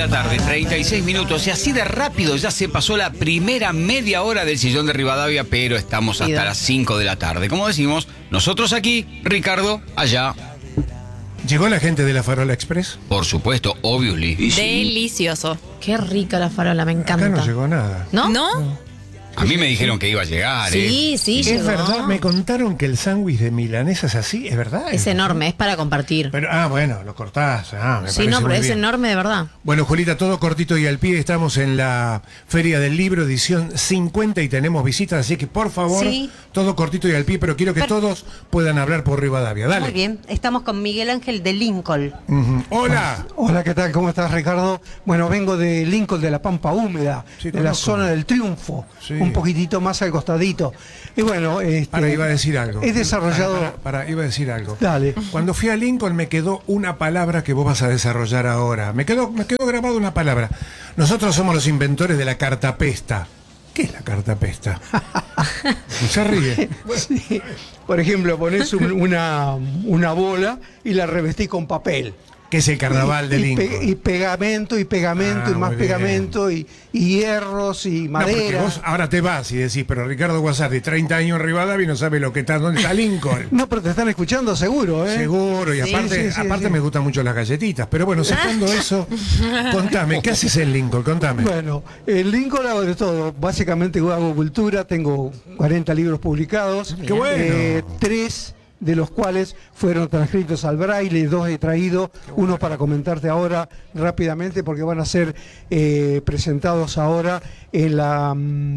la tarde, 36 minutos, y así de rápido ya se pasó la primera media hora del Sillón de Rivadavia, pero estamos hasta las 5 de la tarde. Como decimos, nosotros aquí, Ricardo allá. ¿Llegó la gente de la Farola Express? Por supuesto, obviously. Delicioso. Qué rica la farola, me encanta. Acá no llegó nada. ¿No? ¿No? A mí me dijeron que iba a llegar, Sí, sí, Es llegó. verdad, me contaron que el sándwich de milanesa es así, ¿es verdad? Es enorme, es para compartir. Pero, bueno, lo cortás. Me Sí, parece no, pero muy es bien. enorme de verdad. Bueno, Julita, todo cortito y al pie. Estamos en la Feria del Libro, edición 50, y tenemos visitas, así que por favor, Sí. todo cortito y al pie, pero quiero que todos puedan hablar por Rivadavia. Dale. Muy bien, estamos con Miguel Ángel de Lincoln. Ujú. Hola. Hola, ¿qué tal? ¿Cómo estás, Ricardo? Bueno, vengo de Lincoln, de la Pampa Húmeda, Sí, de la conozco. zona del Triunfo, Sí. un poquitito más al costadito. Y bueno, Para, iba a decir algo. he desarrollado... Iba a decir algo. Dale. Cuando fui a Lincoln me quedó una palabra que vos vas a desarrollar ahora. Me quedó grabada una palabra. Nosotros somos los inventores de la cartapesta. ¿Qué es la cartapesta? Se ríe. Sí. Por ejemplo, ponés una bola y la revestís con papel. ¿Qué es el carnaval de Lincoln? Y pegamento, y pegamento, y más muy bien. pegamento, y hierros, y No, porque madera. vos ahora te vas y decís, pero Ricardo Guasardi, 30 años en Rivadavia y no sabe lo que está, dónde está Lincoln. No, pero te están escuchando seguro, ¿eh? Seguro, y Sí, aparte, sí, sí, aparte sí. me gustan mucho las galletitas. Pero bueno, sacando eso, contame, ¿qué haces en Lincoln? Contame. Bueno, en Lincoln hago de todo. Básicamente hago cultura, tengo 40 libros publicados. ¡Qué bueno! 3 de los cuales fueron transcritos al braille, 2 he traído, uno para comentarte ahora rápidamente porque van a ser presentados ahora en la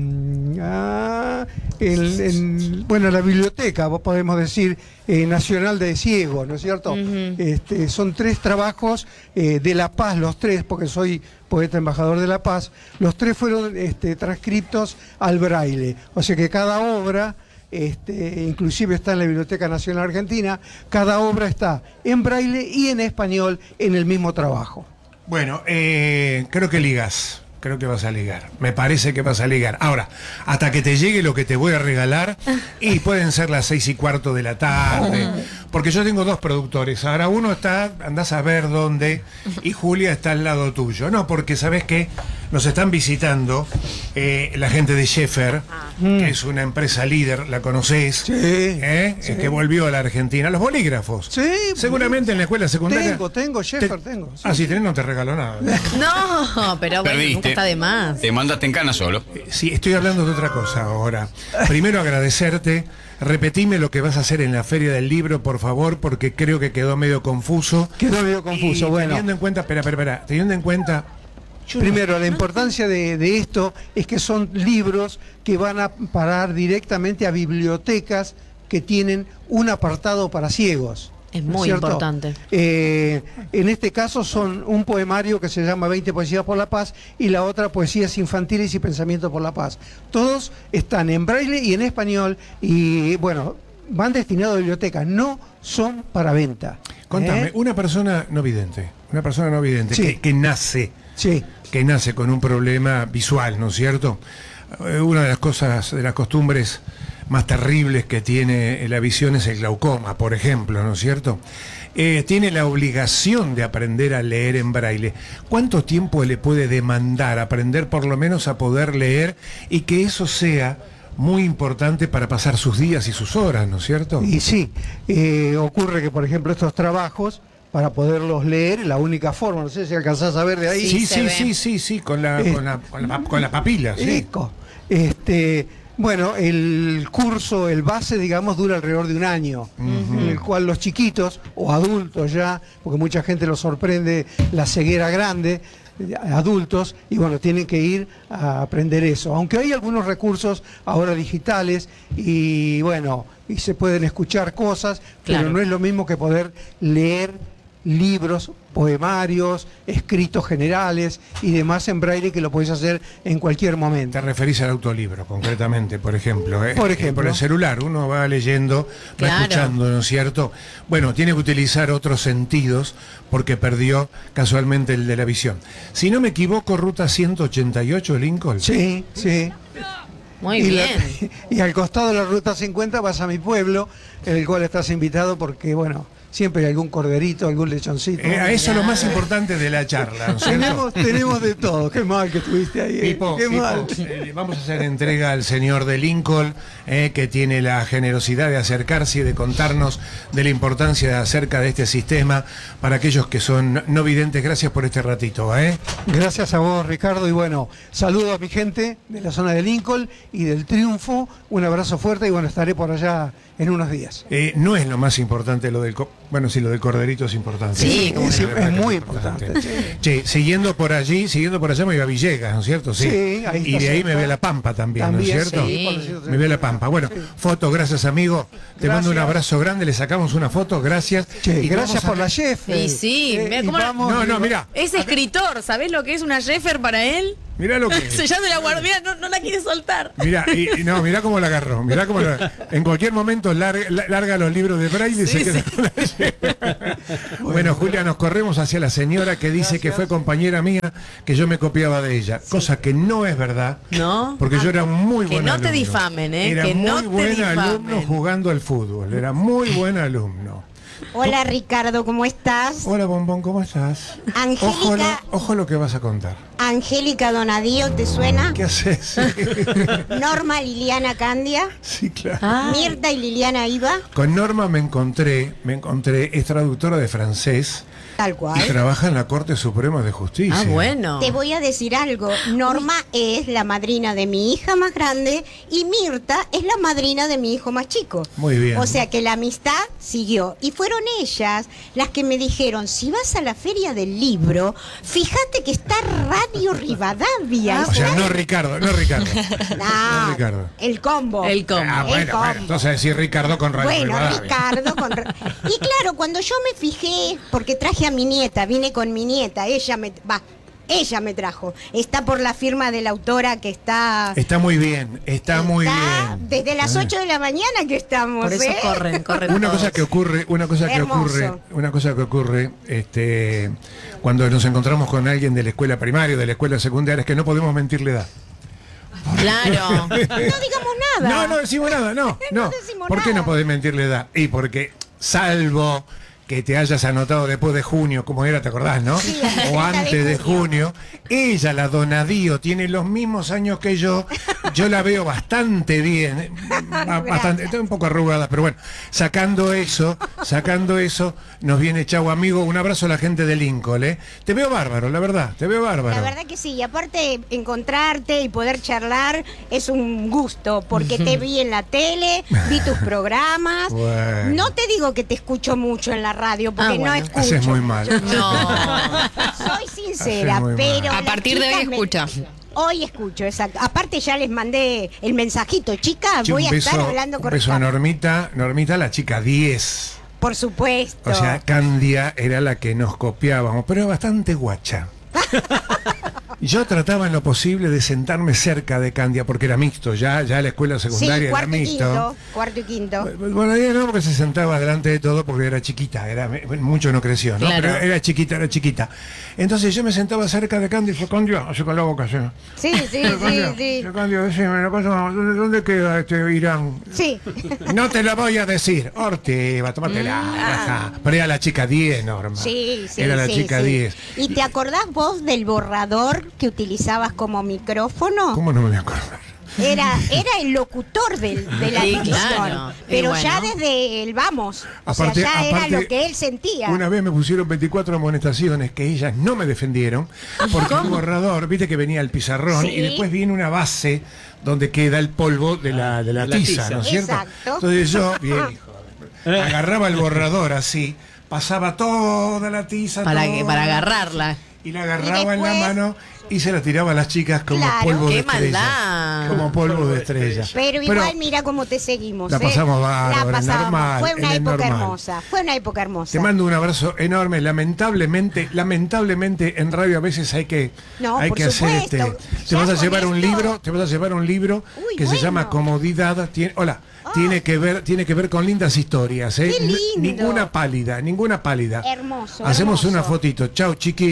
bueno, la biblioteca, podemos decir, nacional de ciegos, ¿no es cierto? Son 3 trabajos de La Paz, los 3, porque soy poeta embajador de La Paz, los 3 fueron transcriptos al braille, o sea que cada obra, inclusive está en la Biblioteca Nacional Argentina, cada obra está en braille y en español en el mismo trabajo. Bueno, creo que ligas. Creo que vas a ligar. Me parece que vas a ligar. Ahora, hasta que te llegue lo que te voy a regalar, y pueden ser las 6:15 de la tarde, porque yo tengo 2 productores. Ahora uno está, andás a ver dónde, y Julia está al lado tuyo. No, porque sabes que nos están visitando la gente de Schaeffer, que es una empresa líder, ¿la conocés? Sí. Que volvió a la Argentina. Los bolígrafos. Sí. Seguramente en la escuela secundaria. Tengo, Schaeffer, tengo. Sí. Ah, si tenés, no te regalo nada. No, pero bueno, Perdiste. nunca está de más. Te mandaste en cana solo. Sí, estoy hablando de otra cosa ahora. Primero agradecerte. Repetime lo que vas a hacer en la Feria del Libro, por favor, porque creo que quedó medio confuso. Quedó medio confuso, Y bueno. teniendo en cuenta, espera, teniendo en cuenta... Primero, la importancia de esto es que son libros que van a parar directamente a bibliotecas que tienen un apartado para ciegos. Es ¿no muy cierto? importante. En este caso son un poemario que se llama 20 Poesías por la Paz y la otra Poesías Infantiles y Pensamiento por la Paz. Todos están en braille y en español y, bueno, van destinados a bibliotecas, no son para venta. Contame, una persona no vidente, Sí. que nace... Sí. que nace con un problema visual, ¿no es cierto? Una de las cosas, de las costumbres más terribles que tiene la visión es el glaucoma, por ejemplo, ¿no es cierto? Tiene la obligación de aprender a leer en braille. ¿Cuánto tiempo le puede demandar aprender por lo menos a poder leer y que eso sea muy importante para pasar sus días y sus horas, ¿no es cierto? Y sí, ocurre que, por ejemplo, estos trabajos, para poderlos leer, la única forma, no sé si alcanzás a ver de ahí. Sí, con la papila, sí. Eco. Bueno, el curso, el base, digamos, dura alrededor de un año, en el cual los chiquitos, o adultos ya, porque mucha gente los sorprende la ceguera grande, adultos, y bueno, tienen que ir a aprender eso. Aunque hay algunos recursos ahora digitales, y bueno, y se pueden escuchar cosas, Claro. pero no es lo mismo que poder leer libros, poemarios, escritos generales y demás en braille que lo podés hacer en cualquier momento. Te referís al autolibro, concretamente, por ejemplo. Por ejemplo. Por el celular, uno va leyendo, va Claro. escuchando, ¿no es cierto? Bueno, tiene que utilizar otros sentidos porque perdió casualmente el de la visión. Si no me equivoco, ruta 188, Lincoln. Sí, sí. Muy y, bien. y al costado de la ruta 50 vas a mi pueblo, en el cual estás invitado porque, bueno, siempre hay algún corderito, algún lechoncito. Eso es lo más importante de la charla, ¿no es cierto? Tenemos de todo. Qué mal que estuviste ahí. Pipo, Qué mal. vamos a hacer entrega al señor de Lincoln, que tiene la generosidad de acercarse y de contarnos de la importancia acerca de este sistema para aquellos que son no videntes. Gracias por este ratito. Gracias a vos, Ricardo, y bueno, saludo a mi gente de la zona de Lincoln y del Triunfo, un abrazo fuerte y bueno, estaré por allá en unos días. No es lo más importante lo del... Bueno, sí, lo del corderito es importante. Sí, es muy importante. Che, siguiendo por allá me iba a Villegas, ¿no es cierto? Sí, ahí y de ahí me voy a La Pampa también, ¿no es cierto? Sí. Me voy a La Pampa. Bueno, foto, gracias amigo. Te mando un abrazo grande, le sacamos una foto, gracias. Che, y gracias por la chef. Y sí, No, mira. Es escritor, ¿sabés lo que es una Jeffer para él? Mirá lo que es. Se llama la guardia, no la quiere soltar. Mirá, mirá cómo la agarró. En cualquier momento larga los libros de Braille y se queda con la... Bueno, Julia, nos corremos hacia la señora que dice que fue compañera mía, que yo me copiaba de ella. Cosa que no es verdad. No. Porque yo era un muy buen alumno. Que no te difamen, Era que muy no te buen difamen. alumno jugando al fútbol. Era muy buen alumno. Hola Ricardo, ¿cómo estás? Hola Bombón, ¿cómo estás? Angélica. Ojo lo que vas a contar. Angélica Donadío, ¿te suena? ¿Qué haces? Norma Liliana Candia. Sí, claro. Mirta y Liliana Iba. Con Norma me encontré, es traductora de francés. Tal cual. Y trabaja en la Corte Suprema de Justicia. Ah, bueno. Te voy a decir algo. Norma es la madrina de mi hija más grande y Mirta es la madrina de mi hijo más chico. Muy bien. O sea que la amistad siguió. Y fueron ellas las que me dijeron, si vas a la Feria del Libro, fíjate que está Radio Rivadavia. O sea, no Ricardo. No, Ricardo. el combo. Bueno, entonces decir Ricardo con Radio Bueno, Rivadavia. Ricardo con... Y claro, cuando yo me fijé, porque traje a mi nieta, vine con mi nieta, ella me trajo. Está por la firma de la autora que está... Está muy bien, está muy bien. Desde las 8 de la mañana que estamos. Por eso corren Una cosa que ocurre, cuando nos encontramos con alguien de la escuela primaria, de la escuela secundaria, es que no podemos mentirle edad. Claro. No digamos nada. No decimos nada, no. decimos ¿Por qué nada. no podés mentirle edad? Y porque, salvo que te hayas anotado después de junio, como era, ¿te acordás, no? Sí, o antes de junio. Ella, la Donadío, tiene los mismos años que yo la veo bastante bien, bastante, está un poco arrugada, pero bueno, sacando eso, nos viene chau amigo, un abrazo a la gente de Lincoln, Te veo bárbaro, la verdad, te veo bárbaro. La verdad que sí, y aparte encontrarte y poder charlar es un gusto, porque te vi en la tele, vi tus programas. Bueno. No te digo que te escucho mucho en la radio, porque no escucho. Haces muy mal. No. Soy sincera, Haces muy pero... mal. A partir de hoy escucha. Hoy escucho, exacto. Aparte ya les mandé el mensajito, chica, Che, voy a estar hablando un con beso a Ricardo. Normita, la chica 10. Por supuesto. O sea, Candia era la que nos copiábamos, pero era bastante guacha. Yo trataba en lo posible de sentarme cerca de Candia, porque era mixto, ya la escuela secundaria era mixto. Cuarto y quinto. Bueno, ella no, porque se sentaba delante de todo porque era chiquita, mucho no creció, ¿no? Claro. Pero era chiquita. Entonces yo me sentaba cerca de Candia y fue Candia, así con la boca, ¿sí? Sí. Candia, decime, ¿dónde queda Irán? Sí. No te lo voy a decir. Ortiva, tómatela. Ajá. Pero era la chica 10, Norma. Sí. Era la chica 10. ¿Y te acordás vos del borrador que utilizabas como micrófono? ¿Cómo no me voy a acordar? Era el locutor de la Sí, ficción, claro. pero Bueno. ya desde el vamos, Aparte- ya era aparte, lo que él sentía. Una vez me pusieron 24 amonestaciones que ellas no me defendieron, porque el borrador, viste que venía el pizarrón Sí. y después viene una base donde queda el polvo de la tiza, ¿no es cierto? Exacto. Entonces yo, bien, hijo, agarraba el borrador así, pasaba toda la tiza Para toda, agarrarla. y la agarraba en la después- mano y se la tiraba a las chicas como Claro. polvo de ¡Qué estrella. maldad! Como polvo de estrella. Pero igual mira cómo te seguimos. la pasamos bárbaro, La pasamos. normal, Fue una es época normal. hermosa. Fue una época hermosa. Te mando un abrazo enorme. Lamentablemente en radio a veces hay que No, hay por que hacer supuesto. te Ya vas a con llevar un esto- libro, Uy, que se bueno. llama Comodidad. Tiene que ver con lindas historias, Qué lindo. Ninguna pálida. Hermoso, Hacemos hermoso. una fotito. Chau, chiqui. Bárbaro.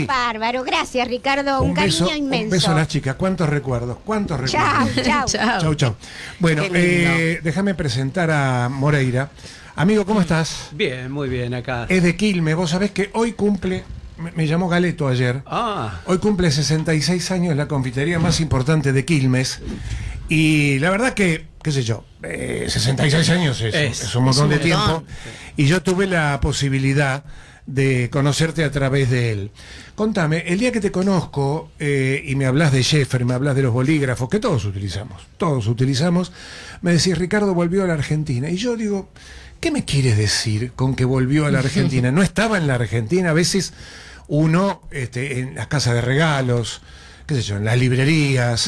bárbaro. Gracias, Ricardo. Un beso, cariño inmenso. Un beso a las chicas. ¿Cuántos recuerdos? Chao, chao. Chau, chau. Bueno, déjame presentar a Moreira. Amigo, ¿cómo estás? Bien, muy bien, acá. Es de Quilmes. Vos sabés que hoy cumple, me llamó Galeto ayer. Hoy cumple 66 años la confitería más importante de Quilmes. Y la verdad que, qué sé yo, 66 años es un montón de tiempo. Y yo tuve la posibilidad de conocerte a través de él. Contame, el día que te conozco y me hablas de Schaeffer, me hablas de los bolígrafos, que todos utilizamos, me decís, Ricardo volvió a la Argentina. Y yo digo, ¿qué me quieres decir con que volvió a la Argentina? No estaba en la Argentina. A veces uno, en las casas de regalos, qué sé yo, en las librerías,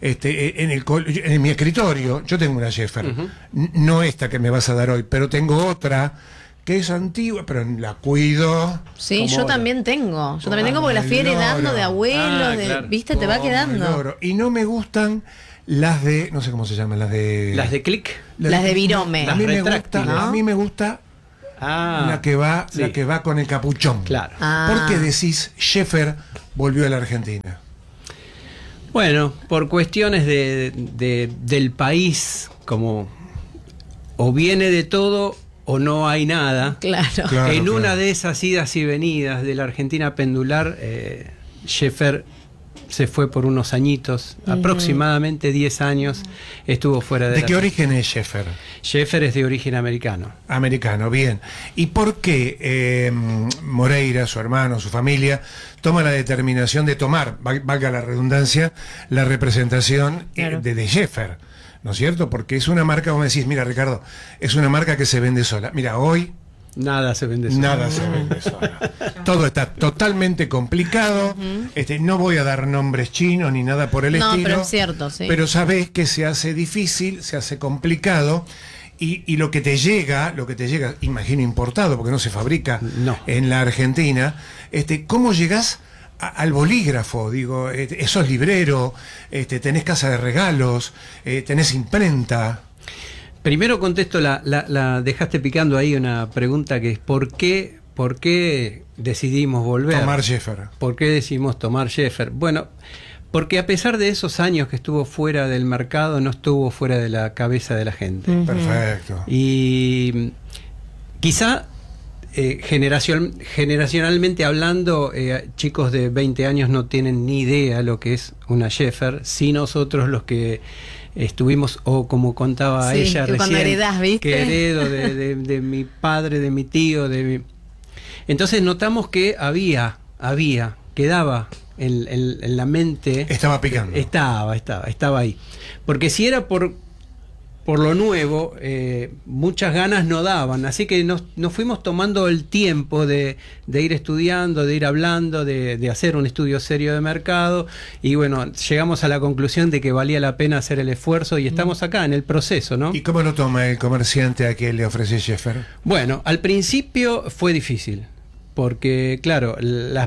en mi escritorio, yo tengo una Schaeffer, no esta que me vas a dar hoy, pero tengo otra que es antigua, pero la cuido. Sí, yo también tengo. Yo también tengo porque la fui heredando de abuelos, claro. ¿Viste? Te va quedando. Y no me gustan las de, no sé cómo se llaman, las de Click. Las de Virome. A mí me gusta, ¿no? a mí me gusta la que va con el capuchón. Claro. ¿Por qué decís Schaeffer volvió a la Argentina? Bueno, por cuestiones del país, como o viene de todo o no hay nada. Claro. En una de esas idas y venidas de la Argentina pendular, Schaeffer se fue por unos añitos, aproximadamente 10 años, estuvo fuera de ¿De qué origen es Schaeffer? Schaeffer es de origen americano. Americano, bien. ¿Y por qué Moreira, su hermano, su familia, toma la determinación de tomar, valga la redundancia, la representación de Schaeffer? ¿No es cierto? Porque es una marca, vos me decís, mira, Ricardo, es una marca que se vende sola. Mira, hoy Nada se vende sola. Nada se vende sola. Todo está totalmente complicado. No voy a dar nombres chinos ni nada por el estilo. Pero es cierto, sí. Pero sabés que se hace difícil, se hace complicado. Y lo que te llega, imagino importado, porque no se fabrica en la Argentina, ¿cómo llegás al bolígrafo? Digo, sos librero, tenés casa de regalos, tenés imprenta. Primero contesto, la dejaste picando ahí una pregunta que es ¿por qué decidimos volver? Tomar Schaeffer. ¿Por qué decidimos tomar Schaeffer? Bueno, porque a pesar de esos años que estuvo fuera del mercado, no estuvo fuera de la cabeza de la gente. Perfecto. Y quizá generacionalmente hablando, chicos de 20 años no tienen ni idea lo que es una Schaeffer, si nosotros los que estuvimos, o como contaba ella recién, heredás, ¿viste? que heredo de mi padre, de mi tío, entonces notamos que quedaba en la mente. Estaba picando. Estaba ahí. Porque si era por lo nuevo, muchas ganas no daban, así que nos fuimos tomando el tiempo de ir estudiando, de ir hablando, de hacer un estudio serio de mercado, y bueno, llegamos a la conclusión de que valía la pena hacer el esfuerzo y estamos acá en el proceso, ¿no? ¿Y cómo lo toma el comerciante a que le ofrece Schaeffer? Bueno, al principio fue difícil, porque claro,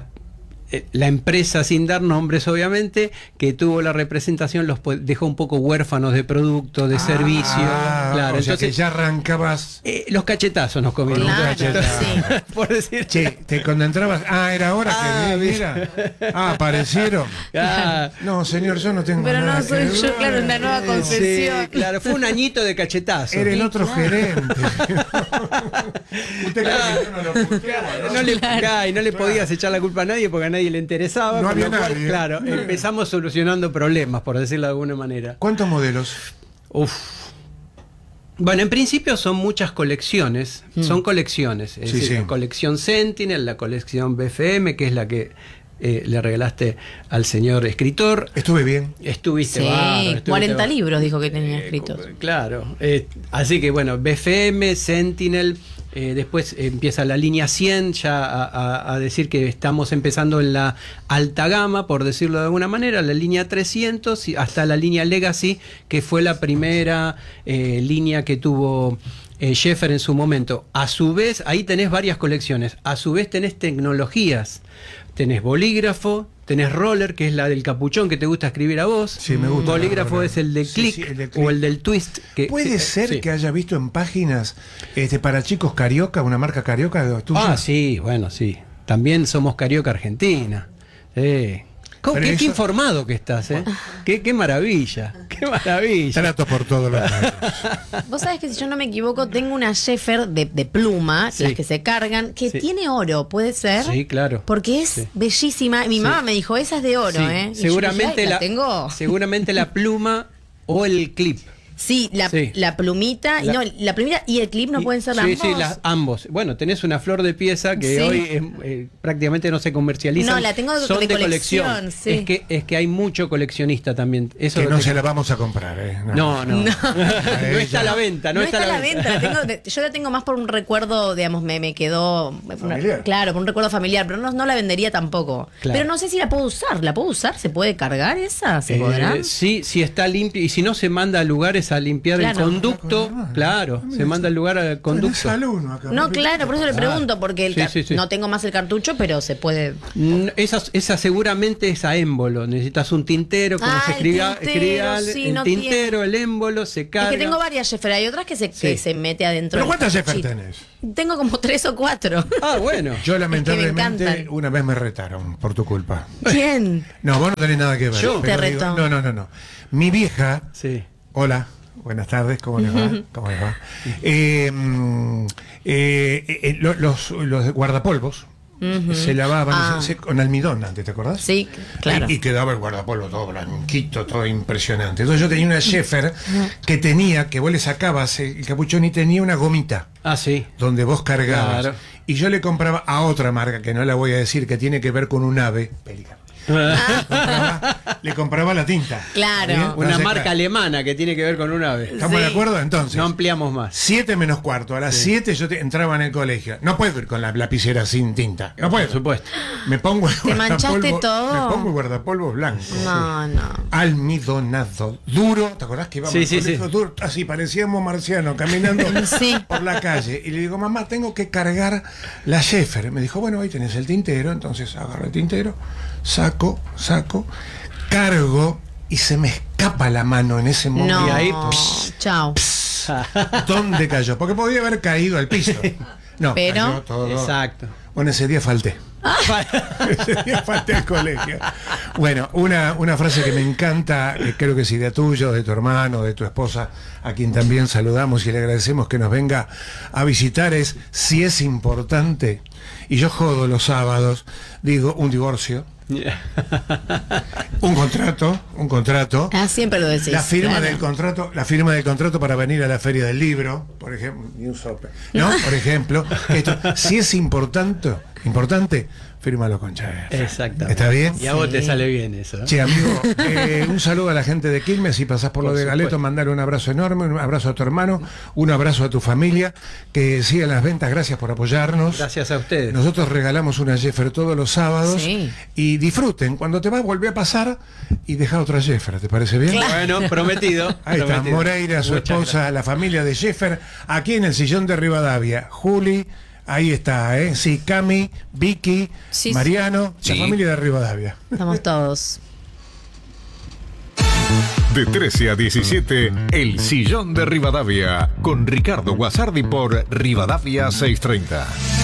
la empresa, sin dar nombres obviamente, que tuvo la representación, los dejó un poco huérfanos de producto, de servicio. Claro, o sea, entonces que ya arrancabas. los cachetazos nos comieron. Claro, sí. Por decir. Che, cuando entrabas, era hora que viniera. Aparecieron. No, señor, yo no tengo Pero nada no soy que yo, ver. claro, una nueva concesión. Sí, claro, fue un añito de cachetazos. Era el otro gerente. Usted cree que yo no lo puteaba, ¿no? No le podías echar la culpa a nadie porque a nadie le interesaba. No por había lo cual, nadie. claro, empezamos solucionando problemas, por decirlo de alguna manera. ¿Cuántos modelos? Bueno, en principio son muchas colecciones, son colecciones, es decir, la colección Sentinel, la colección BFM, que es la que le regalaste al señor escritor. Estuve bien. Estuviste Sí, bárbaro, 40 libros dijo que tenía escritos. Claro, así que bueno, BFM, Sentinel, después empieza la línea 100 ya a decir que estamos empezando en la alta gama, por decirlo de alguna manera, la línea 300 y hasta la línea Legacy, que fue la primera línea que tuvo Schaeffer en su momento. A su vez, ahí tenés varias colecciones, a su vez tenés tecnologías, tenés bolígrafo, tenés roller, que es la del capuchón que te gusta escribir a vos. Sí, me gusta. Bolígrafo es el de Click, el de Click. o el del Twist. ¿Puede ser que haya visto en páginas para chicos Carioca, una marca Carioca tuya? Sí, bueno, sí. También somos Carioca Argentina. Sí. Pero Qué eso- informado que estás, ¿eh? Qué maravilla, qué maravilla. Trato por todos los lados. Vos sabés que si yo no me equivoco, tengo una Sheffer de pluma, Sí. las que se cargan, que Sí. tiene oro, ¿puede ser? Sí, claro. Porque es Sí. bellísima. Mi mamá me dijo, esa es de oro, Sí, ¿eh? Y yo seguramente dije, "Ay, la tengo. seguramente la pluma o el clip. Sí, Sí. la plumita, La- no, la plumita y el clip no Y- pueden ser sí, ambos. Sí, ambos. Bueno, tenés una flor de pieza que Sí. hoy prácticamente no se comercializa. No, la tengo Son de de colección, colección. sí. Es que hay mucho coleccionista también. Eso Que lo no que- se la vamos a comprar, ¿eh? No. No está a la venta, no está a la venta. Yo la tengo más por un recuerdo, digamos, me quedó. Familiar. Claro, por un recuerdo familiar, pero no la vendería tampoco. Claro. Pero no sé si la puedo usar. ¿La puedo usar? ¿Se puede cargar esa? ¿Se podrá? Sí, si está limpio. Y si no, se manda a lugares a limpiar Claro. el conducto. Claro, se manda al lugar al Tenés conducto. alumno acá. No, claro, por eso le pregunto, porque Sí. no tengo más el cartucho, pero se puede. Esa seguramente es a émbolo. Necesitas un tintero, como Ah, se el escribía, tintero, sí, el no tintero, el émbolo, se carga. Es que tengo varias Sheffer, hay otras que Sí. se mete adentro. ¿Pero del cuántas Sheffer cartuchito. tenés? Tengo como 3 o 4. Ah, bueno. Yo me lamentablemente encantan. una vez me retaron por tu culpa. ¿Quién? No, vos no tenés nada que ver. Yo. pero Te digo, retó. no. Mi vieja, Sí. hola, buenas tardes, ¿cómo les va? ¿Cómo les va? Los guardapolvos se lavaban Ah. con almidón antes, ¿te acordás? Sí, claro. Y quedaba el guardapolvo todo blanquito, todo impresionante. Entonces yo tenía una Sheffer que tenía, que vos le sacabas el capuchón y tenía una gomita Ah, sí. donde vos cargabas. Claro. Y yo le compraba a otra marca, que no la voy a decir, que tiene que ver con un ave, pelícano. Le compraba la tinta. Claro. ¿Bien? Una Entonces, marca claro, alemana que tiene que ver con un ave. ¿estamos Sí. de acuerdo? Entonces, No ampliamos más. 7 menos cuarto. A las 7 yo entraba en el colegio. No puedo ir con la lapicera sin tinta. No puedo. Por supuesto. Me pongo el ¿Te manchaste guardapolvo- todo? Me pongo el guardapolvo blanco. No. Almidonado. Duro. ¿Te acordás que íbamos Sí, al sí, colegio sí. duro? Así parecíamos marcianos caminando Sí. por la calle. Y le digo, mamá, tengo que cargar la Sheffer. Me dijo, bueno, ahí tenés el tintero. Entonces agarro el tintero, saco, cargo y se me escapa la mano en ese momento. No. Y ahí, Chao. ¿Dónde cayó? Porque podía haber caído al piso. No, Pero- cayó todo. Exacto. Bueno, ese día falté. Ese día falté al colegio. Bueno, una frase que me encanta, que creo que es idea tuya, de tu hermano, de tu esposa, a quien también saludamos y le agradecemos que nos venga a visitar, es: si es importante, y yo jodo los sábados, digo, un divorcio, un contrato. Ah, siempre lo decís. La firma claro. del contrato para venir a la feria del libro, por ejemplo, y un sope, ¿no? Por ejemplo, si es importante, fírmalo con Chávez. Exactamente. ¿Está bien? Y a vos te sale bien eso. Che, amigo, un saludo a la gente de Quilmes. Si pasás por lo de Galeto, supuesto. mandale un abrazo enorme, un abrazo a tu hermano, un abrazo a tu familia, que sigan las ventas. Gracias por apoyarnos. Gracias a ustedes. Nosotros regalamos una Jeffer todos los sábados. Sí. Y disfruten. Cuando te vas, volvé a pasar y deja otra Jeffer. ¿Te parece bien? Bueno, prometido. Ahí está, prometido. Moreira, su Muchas esposa, la familia de Jeffer, aquí en el sillón de Rivadavia. Juli, ahí está, ¿eh? Sí, Cami, Vicky, Sí, Mariano, sí. la familia de Rivadavia. Estamos todos. De 13 a 17, El Sillón de Rivadavia, con Ricardo Guasardi por Rivadavia 630.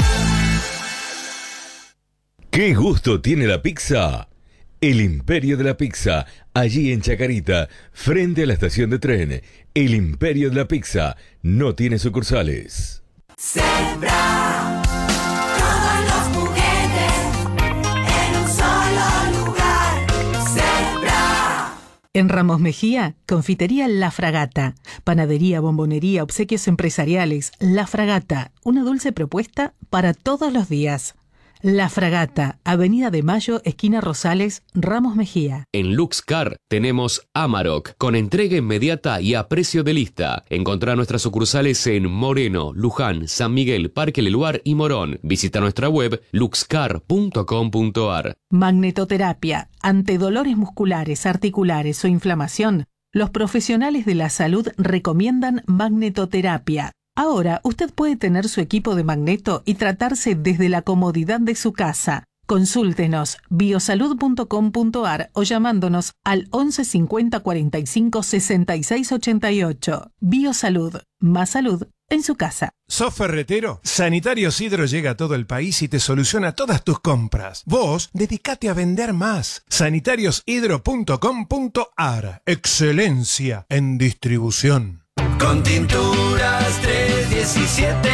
¿Qué gusto tiene la pizza? El Imperio de la Pizza, allí en Chacarita, frente a la estación de tren. El Imperio de la Pizza no tiene sucursales. Zebra, todos los juguetes en un solo lugar. Zebra. En Ramos Mejía, Confitería La Fragata. Panadería, bombonería, obsequios empresariales. La Fragata, una dulce propuesta para todos los días. La Fragata, Avenida de Mayo, esquina Rosales, Ramos Mejía. En Luxcar tenemos Amarok, con entrega inmediata y a precio de lista. Encontrá nuestras sucursales en Moreno, Luján, San Miguel, Parque Leluar y Morón. Visita nuestra web luxcar.com.ar. Magnetoterapia. Ante dolores musculares, articulares o inflamación, los profesionales de la salud recomiendan magnetoterapia. Ahora usted puede tener su equipo de magneto y tratarse desde la comodidad de su casa. Consúltenos biosalud.com.ar o llamándonos al 11 50 45 66 88. Biosalud. Más salud en su casa. ¿Sos ferretero? Sanitarios Hidro llega a todo el país y te soluciona todas tus compras. Vos, dedicate a vender más. sanitariosHidro.com.ar. Excelencia en distribución. Con Tinturas 317,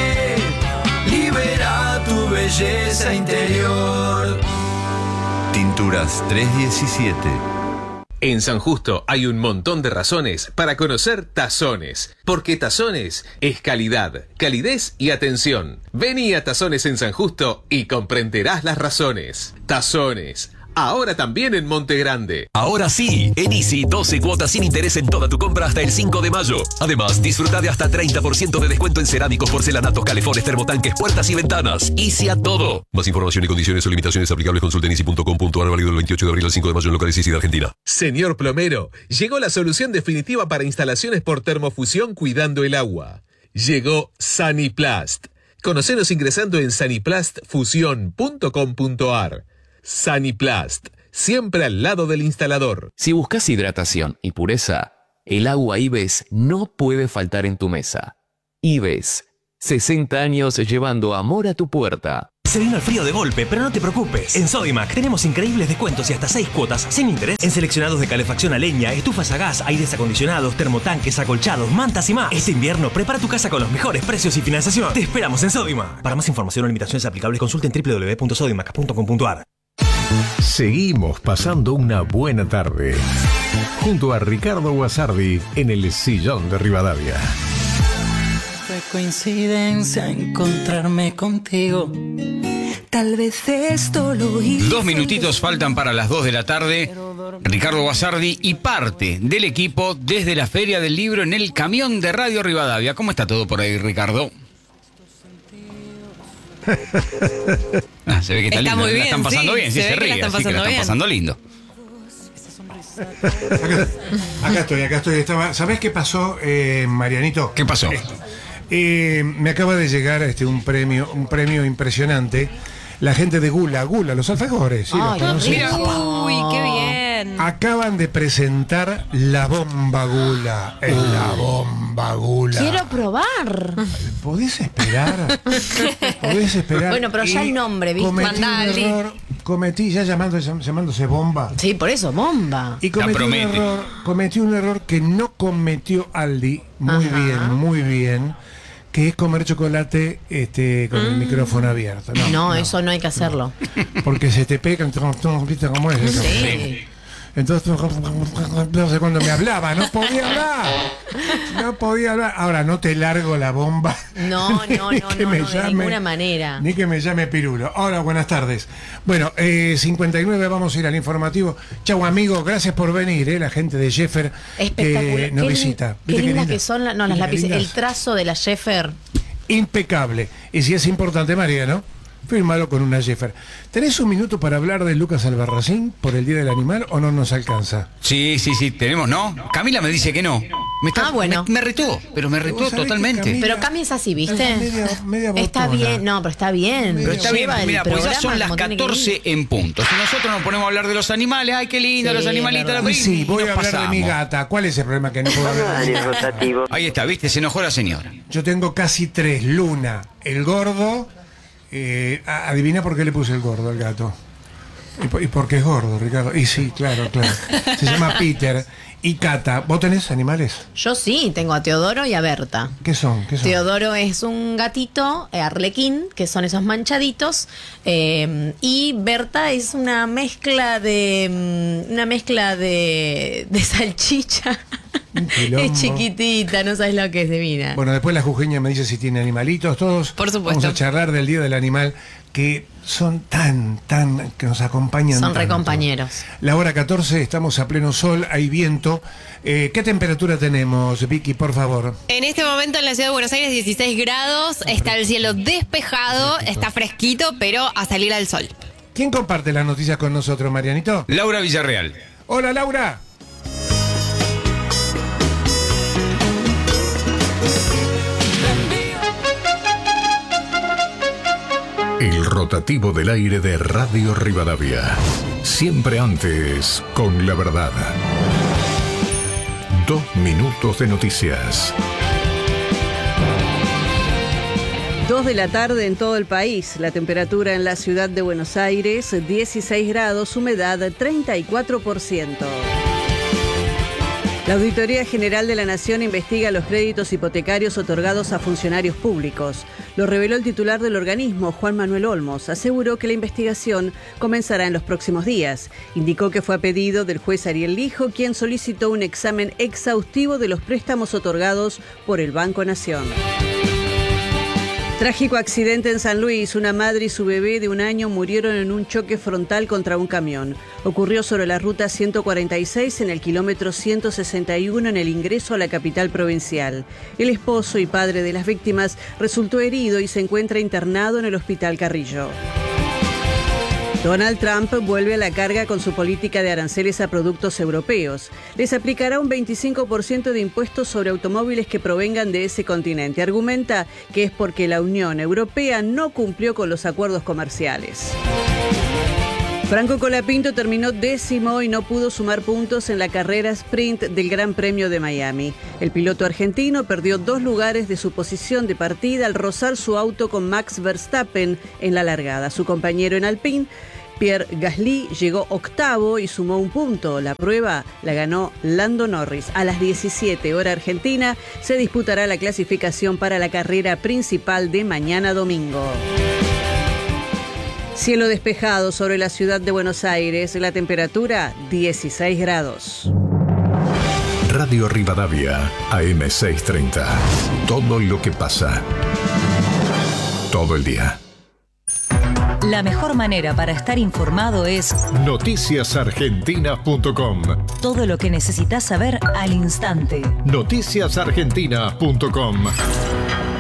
libera tu belleza interior. Tinturas 317. En San Justo hay un montón de razones para conocer Tazones, porque Tazones es calidad, calidez y atención. Vení a Tazones en San Justo y comprenderás las razones. Tazones, ahora también en Monte Grande. Ahora sí, en Easy 12 cuotas sin interés en toda tu compra hasta el 5 de mayo. Además, disfruta de hasta 30% de descuento en cerámicos, porcelanatos, calefones, termotanques, puertas y ventanas. Easy a todo. Más información y condiciones o limitaciones aplicables consulta en easy.com.ar, válido del 28 de abril al 5 de mayo en locales Easy de Argentina. Señor plomero, llegó la solución definitiva para instalaciones por termofusión cuidando el agua. Llegó Saniplast. Conocenos ingresando en saniplastfusion.com.ar. Saniplast, siempre al lado del instalador. Si buscas hidratación y pureza, el agua Ives no puede faltar en tu mesa. Ives, 60 años llevando amor a tu puerta. Se vino el frío de golpe, pero no te preocupes. En Sodimac tenemos increíbles descuentos y hasta 6 cuotas sin interés en seleccionados de calefacción a leña, estufas a gas, aires acondicionados, termotanques, acolchados, mantas y más. Este invierno prepara tu casa con los mejores precios y financiación. Te esperamos en Sodimac. Para más información o limitaciones aplicables consulten www.sodimac.com.ar. Seguimos pasando una buena tarde junto a Ricardo Guasardi en el Sillón de Rivadavia. Fue coincidencia encontrarme contigo. Tal vez esto lo hice. 2 minutitos faltan para las 2 de la tarde. Ricardo Guasardi y parte del equipo desde la Feria del Libro en el camión de Radio Rivadavia. ¿Cómo está todo por ahí, Ricardo? Se ve que está lindo. Muy bien, la están pasando bien, sí, se ríe, la así que la están pasando lindo. Acá estoy. ¿Sabés qué pasó, Marianito? ¿Qué pasó? Me acaba de llegar un premio impresionante. La gente de Gula, los alfajores. ¿Sí? Ay, uy, qué bien. Acaban de presentar la bomba Gula. La bomba Gula. Quiero probar. ¿Podés esperar? Bueno, pero ya el nombre, ¿viste? Cometí ya llamándose bomba. Sí, por eso, bomba. Y cometí un error que no cometió Aldi. Muy bien. Que es comer chocolate con el micrófono abierto. No, eso no hay que hacerlo. Porque se te pegan, ¿viste cómo es? Sí. Entonces, cuando me hablaba, no podía hablar. Ahora, no te largo la bomba. No, de ninguna manera. Ni que me llame Pirulo. Hola, buenas tardes. Bueno, 59, vamos a ir al informativo. Chau, amigo, gracias por venir, la gente de Jeffer que nos visita. Qué lindas que son las lápices. El trazo de la Jeffer. Impecable. Y si es importante, María, ¿no? Fírmalo con una Jeffer. ¿Tenés un minuto para hablar de Lucas Albarracín por el Día del Animal o no nos alcanza? Sí, tenemos, ¿no? Camila me dice que no. Bueno. Me retó totalmente. Pero Cami es así, ¿viste? Media está bien, pero está bien. Pero está bien, mira, pues ya son las 14 en punto. Si nosotros nos ponemos a hablar de los animales, ay, qué lindo, los animalitos. Sí, voy a hablar de mi gata. ¿Cuál es el problema que no puedo hablar de mi gata? Ahí está, ¿viste? Se enojó la señora. Yo tengo casi 3. Luna, el gordo. Adivina por qué le puse el gordo al gato. Y porque es gordo, Ricardo. Y sí, claro. Se llama Peter. Y Cata, ¿vos tenés animales? Yo sí, tengo a Teodoro y a Berta. ¿Qué son? Teodoro es un gatito, arlequín, que son esos manchaditos. Y Berta es una mezcla de salchicha. Es chiquitita, no sabes lo que es, divina. Bueno, después la jujeña me dice si tiene animalitos, todos. Por supuesto. Vamos a charlar del Día del Animal, que son tan, que nos acompañan. Son recompañeros. La hora 14, estamos a pleno sol, hay viento. ¿Qué temperatura tenemos, Vicky, por favor? En este momento en la ciudad de Buenos Aires 16 grados, está el cielo despejado, está fresquito, pero a salir al sol. ¿Quién comparte las noticias con nosotros, Marianito? Laura Villarreal. Hola, Laura. El rotativo del aire de Radio Rivadavia. Siempre antes, con la verdad. 2 minutos de noticias. 2 de la tarde en todo el país. La temperatura en la ciudad de Buenos Aires, 16 grados, humedad 34%. La Auditoría General de la Nación investiga los créditos hipotecarios otorgados a funcionarios públicos. Lo reveló el titular del organismo, Juan Manuel Olmos. Aseguró que la investigación comenzará en los próximos días. Indicó que fue a pedido del juez Ariel Lijo, quien solicitó un examen exhaustivo de los préstamos otorgados por el Banco Nación. Trágico accidente en San Luis. Una madre y su bebé de 1 año murieron en un choque frontal contra un camión. Ocurrió sobre la ruta 146 en el kilómetro 161 en el ingreso a la capital provincial. El esposo y padre de las víctimas resultó herido y se encuentra internado en el Hospital Carrillo. Donald Trump vuelve a la carga con su política de aranceles a productos europeos. Les aplicará un 25% de impuestos sobre automóviles que provengan de ese continente. Argumenta que es porque la Unión Europea no cumplió con los acuerdos comerciales. Franco Colapinto terminó 10º y no pudo sumar puntos en la carrera sprint del Gran Premio de Miami. El piloto argentino perdió 2 lugares de su posición de partida al rozar su auto con Max Verstappen en la largada. Su compañero en Alpine, Pierre Gasly, llegó 8º y sumó 1 punto. La prueba la ganó Lando Norris. A las 17 hora argentina se disputará la clasificación para la carrera principal de mañana domingo. Cielo despejado sobre la ciudad de Buenos Aires, la temperatura 16 grados. Radio Rivadavia, AM630. Todo lo que pasa. Todo el día. La mejor manera para estar informado es noticiasargentinas.com. Todo lo que necesitas saber al instante. Noticiasargentinas.com.